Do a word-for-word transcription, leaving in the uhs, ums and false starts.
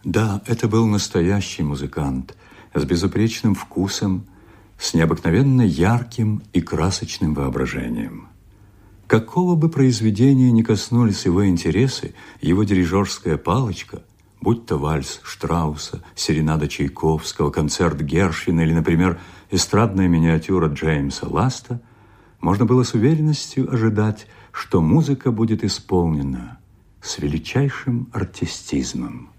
Да, это был настоящий музыкант, с безупречным вкусом, с необыкновенно ярким и красочным воображением. Какого бы произведения ни коснулись его интересы, его дирижерская палочка, будь то вальс Штрауса, серенада Чайковского, концерт Гершвина или, например, эстрадная миниатюра Джеймса Ласта, можно было с уверенностью ожидать, что музыка будет исполнена с величайшим артистизмом.